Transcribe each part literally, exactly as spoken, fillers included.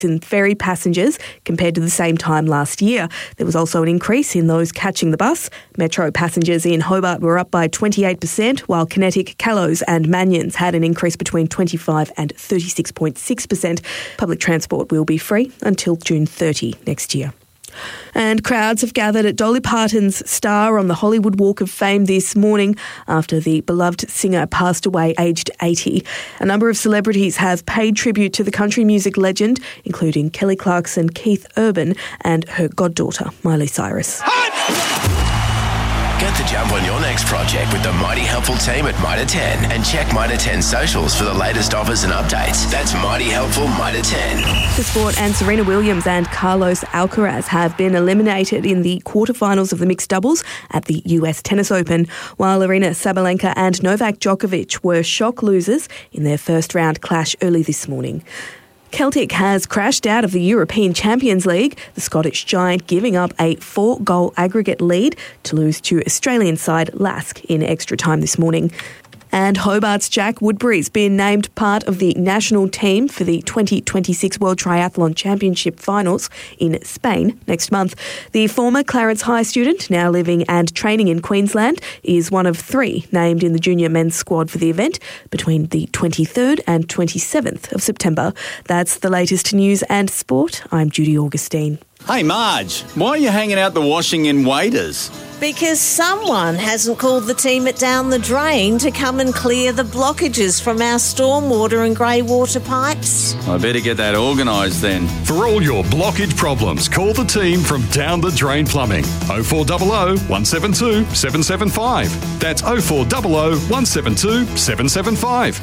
in ferry passengers compared to the same time last year. There was also an increase in those catching the bus. Metro passengers in Hobart were up by twenty-eight percent, while Kinetic, Callows and Manyans had an increase between twenty-five and thirty-six point six percent. Public transport will be free until June thirtieth next year. And crowds have gathered at Dolly Parton's Star on the Hollywood Walk of Fame this morning after the beloved singer passed away aged eighty. A number of celebrities have paid tribute to the country music legend, including Kelly Clarkson, Keith Urban and her goddaughter, Miley Cyrus. Get the jump on your next project with the Mighty Helpful team at Mitre ten and check Mitre ten socials for the latest offers and updates. That's Mighty Helpful Mitre ten. The sport, and Serena Williams and Carlos Alcaraz have been eliminated in the quarterfinals of the mixed doubles at the U S Tennis Open, while Aryna Sabalenka and Novak Djokovic were shock losers in their first round clash early this morning. Celtic has crashed out of the European Champions League, the Scottish giant giving up a four-goal aggregate lead to lose to Australian side Lask in extra time this morning. And Hobart's Jack Woodbury's been named part of the national team for the twenty twenty-six World Triathlon Championship finals in Spain next month. The former Clarence High student, now living and training in Queensland, is one of three named in the junior men's squad for the event between the twenty-third and twenty-seventh of September. That's the latest news and sport. I'm Judy Augustine. Hey Marge, why are you hanging out the washing in Waders? Because someone hasn't called the team at Down the Drain to come and clear the blockages from our stormwater and grey water pipes. I better get that organised then. For all your blockage problems, call the team from Down the Drain Plumbing. oh four hundred, one seven two, seven seven five. That's oh four hundred, one seven two, seven seven five.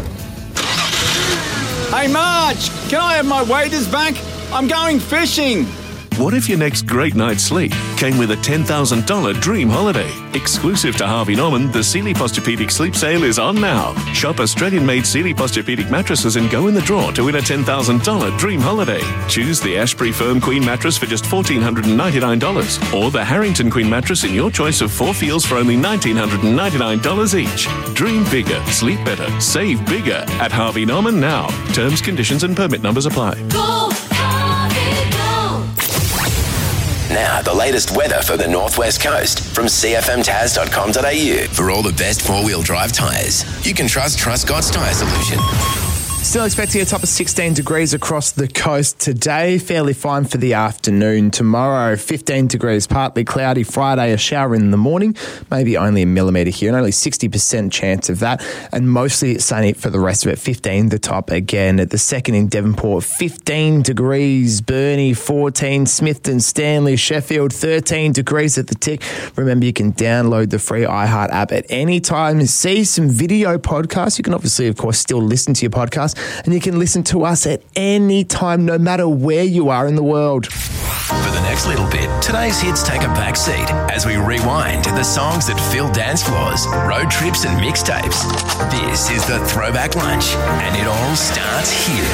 Hey Marge, can I have my waders back? I'm going fishing. What if your next great night's sleep came with a ten thousand dollars dream holiday? Exclusive to Harvey Norman, the Sealy Posturepedic Sleep Sale is on now. Shop Australian-made Sealy Posturepedic mattresses and go in the draw to win a ten thousand dollars dream holiday. Choose the Ashbury Firm Queen mattress for just one thousand four hundred ninety-nine dollars or the Harrington Queen mattress in your choice of four feels for only one thousand nine hundred ninety-nine dollars each. Dream bigger, sleep better, save bigger at Harvey Norman now. Terms, conditions and permit numbers apply. Go, Harvey, go. Now, the latest weather for the Northwest Coast from c f m taz dot com dot a u. For all the best four-wheel drive tyres, you can trust Truscott's Tyre Solution. Still expecting a top of sixteen degrees across the coast today. Fairly fine for the afternoon. Tomorrow, fifteen degrees, partly cloudy. Friday, a shower in the morning, maybe only a millimetre here, and only sixty percent chance of that. And mostly sunny for the rest of it. fifteen the top again. At the second in Devonport, fifteen degrees. Burnie, fourteen. Smithton, Stanley, Sheffield, thirteen degrees at the tick. Remember, you can download the free iHeart app at any time and see some video podcasts. You can obviously, of course, still listen to your podcast. And you can listen to us at any time, no matter where you are in the world. For the next little bit, today's hits take a back seat as we rewind to the songs that fill dance floors, road trips and mixtapes. This is the Throwback Lunch, and it all starts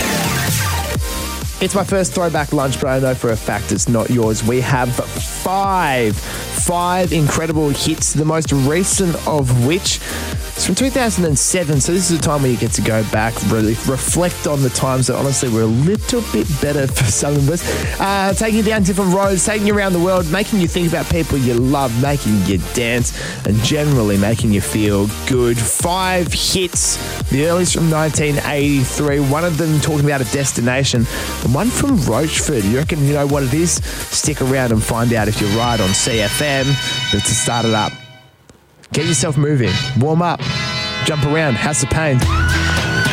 here. It's my first throwback lunch, but I know for a fact it's not yours. We have five, five incredible hits, the most recent of which is from two thousand seven. So this is a time where you get to go back, really reflect on the times that honestly were a little bit better for some of us. Uh, taking you down different roads, taking you around the world, making you think about people you love, making you dance, and generally making you feel good. Five hits, the earliest from nineteen eighty-three, one of them talking about a destination, and one from Rochford. You reckon you know what it is? Stick around and find out if you're right on C F M. Let's start it up. Get yourself moving, warm up, jump around, House of Pain.